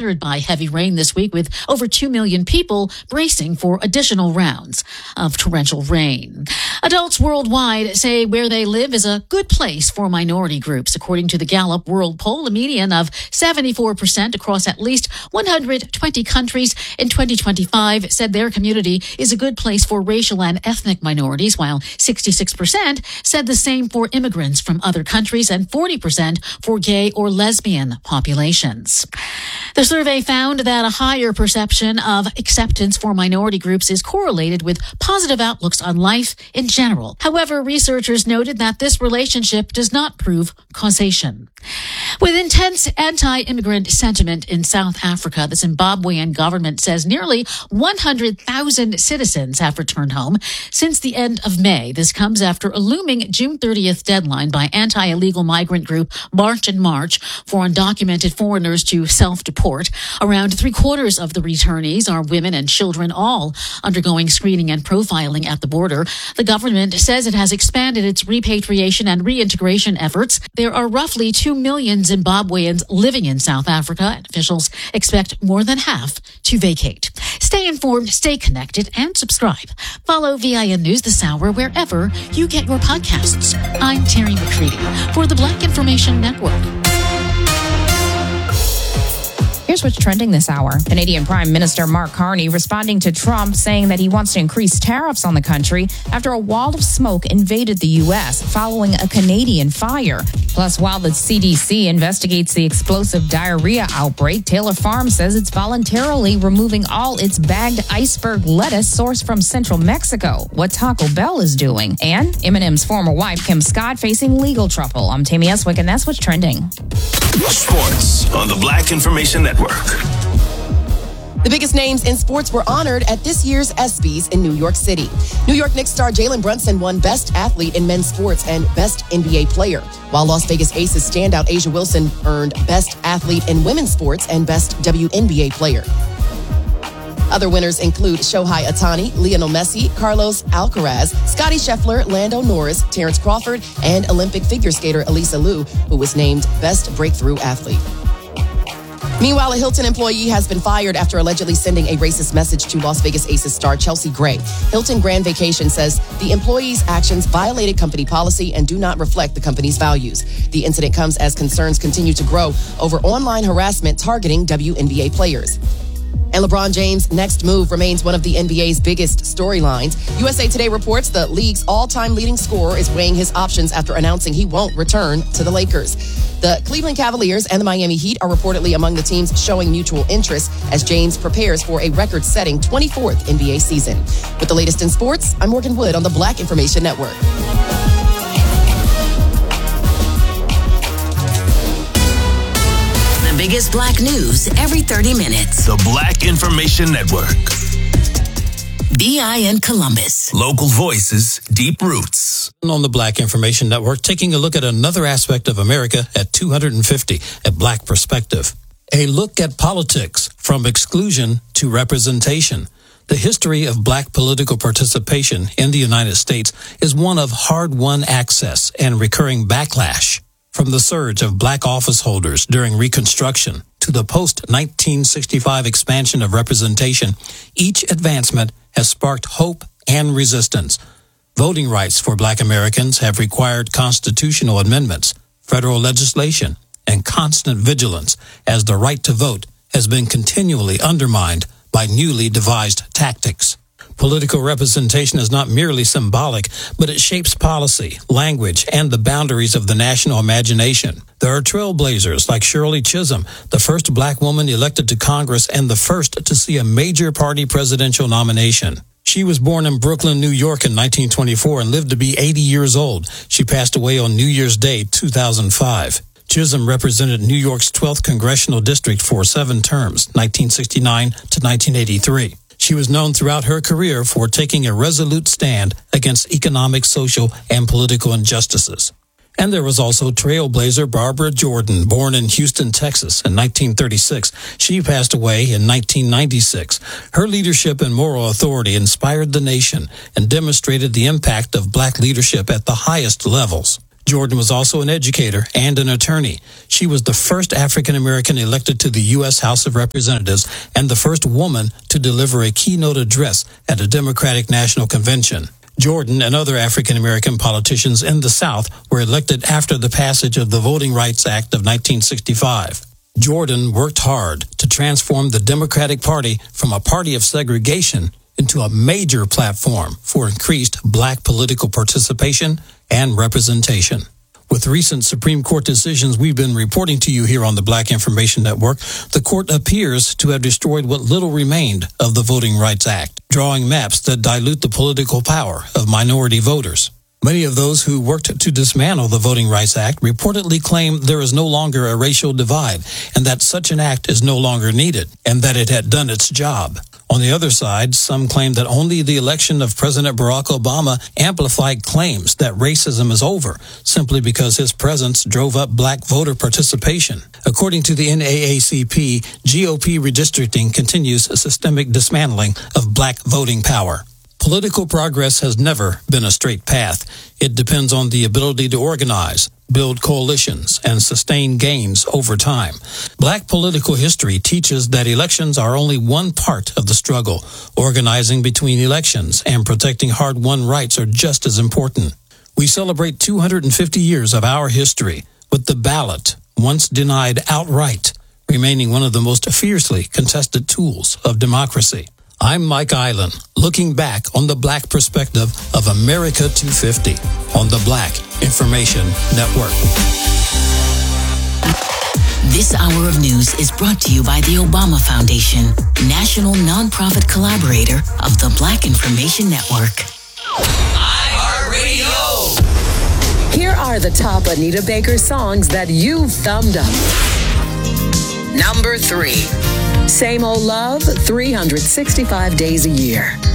battered by heavy rain this week, with over 2 million people bracing for additional rounds of torrential rain. Adults worldwide say where they live is a good place for minority groups. According to the Gallup World Poll, a median of 74% across at least 120 countries in 2025 said their community is a good place for racial and ethnic minorities, while 66% said the same for immigrants from other countries and 40% for gay or lesbian populations. The survey found that a higher perception of acceptance for minority groups is correlated with positive outlooks on life in general. However, researchers noted that this relationship does not prove causation. With intense anti-immigrant sentiment in South Africa, the Zimbabwean government says nearly 100,000 citizens have returned home since the end of May. This comes after a looming June 30th deadline by anti-illegal migrant group March and March for undocumented foreigners to self-deport. Around three-quarters of the returnees are women and children, all undergoing screening and profiling at the border. The government says it has expanded its repatriation and reintegration efforts. There are roughly 2 million Zimbabweans living in South Africa, and officials expect more than half to vacate. Stay informed, stay connected, and subscribe. Follow VIN News this hour wherever you get your podcasts. I'm Terry McCready for the Black Information Network. Here's what's trending this hour. Canadian Prime Minister Mark Carney responding to Trump, saying that he wants to increase tariffs on the country after a wall of smoke invaded the U.S. following a Canadian fire. Plus, while the CDC investigates the explosive diarrhea outbreak, Taylor Farm says it's voluntarily removing all its bagged iceberg lettuce sourced from central Mexico, what Taco Bell is doing. And Eminem's former wife, Kim Scott, facing legal trouble. I'm Tammy Eswick, and that's what's trending. Sports on the Black Information Network. The biggest names in sports were honored at this year's ESPYs in New York City. New York Knicks star Jalen Brunson won Best Athlete in Men's Sports and Best NBA Player, while Las Vegas Aces standout A'ja Wilson earned Best Athlete in Women's Sports and Best WNBA Player. Other winners include Shohei Ohtani, Lionel Messi, Carlos Alcaraz, Scottie Scheffler, Lando Norris, Terrence Crawford, and Olympic figure skater Elisa Liu, who was named Best Breakthrough Athlete. Meanwhile, a Hilton employee has been fired after allegedly sending a racist message to Las Vegas Aces star Chelsea Gray. Hilton Grand Vacation says the employee's actions violated company policy and do not reflect the company's values. The incident comes as concerns continue to grow over online harassment targeting WNBA players. And LeBron James' next move remains one of the NBA's biggest storylines. USA Today reports the league's all-time leading scorer is weighing his options after announcing he won't return to the Lakers. The Cleveland Cavaliers and the Miami Heat are reportedly among the teams showing mutual interest as James prepares for a record-setting 24th NBA season. With the latest in sports, I'm Morgan Wood on the Black Information Network. Biggest black news every 30 minutes. The Black Information Network. BIN Columbus. Local voices, deep roots. On the Black Information Network, taking a look at another aspect of America at 250 at Black Perspective. A look at politics from exclusion to representation. The history of black political participation in the United States is one of hard-won access and recurring backlash. From the surge of black office holders during Reconstruction to the post-1965 expansion of representation, each advancement has sparked hope and resistance. Voting rights for black Americans have required constitutional amendments, federal legislation, and constant vigilance as the right to vote has been continually undermined by newly devised tactics. Political representation is not merely symbolic, but it shapes policy, language, and the boundaries of the national imagination. There are trailblazers like Shirley Chisholm, the first black woman elected to Congress and the first to see a major party presidential nomination. She was born in Brooklyn, New York in 1924 and lived to be 80 years old. She passed away on New Year's Day, 2005. Chisholm represented New York's 12th congressional district for 7 terms, 1969 to 1983. She was known throughout her career for taking a resolute stand against economic, social, and political injustices. And there was also trailblazer Barbara Jordan, born in Houston, Texas in 1936. She passed away in 1996. Her leadership and moral authority inspired the nation and demonstrated the impact of black leadership at the highest levels. Jordan was also an educator and an attorney. She was the first African American elected to the U.S. House of Representatives and the first woman to deliver a keynote address at a Democratic National Convention. Jordan and other African American politicians in the South were elected after the passage of the Voting Rights Act of 1965. Jordan worked hard to transform the Democratic Party from a party of segregation into a major platform for increased black political participation and representation. With recent Supreme Court decisions we've been reporting to you here on the Black Information Network, the court appears to have destroyed what little remained of the Voting Rights Act, drawing maps that dilute the political power of minority voters. Many of those who worked to dismantle the Voting Rights Act reportedly claim there is no longer a racial divide and that such an act is no longer needed and that it had done its job. On the other side, some claim that only the election of President Barack Obama amplified claims that racism is over simply because his presence drove up black voter participation. According to the NAACP, GOP redistricting continues a systemic dismantling of black voting power. Political progress has never been a straight path. It depends on the ability to organize, build coalitions, and sustain gains over time. Black political history teaches that elections are only one part of the struggle. Organizing between elections and protecting hard-won rights are just as important. We celebrate 250 years of our history, with the ballot, once denied outright, remaining one of the most fiercely contested tools of democracy. I'm Mike Island, looking back on the black perspective of America 250 on the Black Information Network. This hour of news is brought to you by the Obama Foundation, national nonprofit collaborator of the Black Information Network. iHeartRadio. Here are the top Anita Baker songs that you've thumbed up. Number 3. Same Old Love, 365 Days a Year.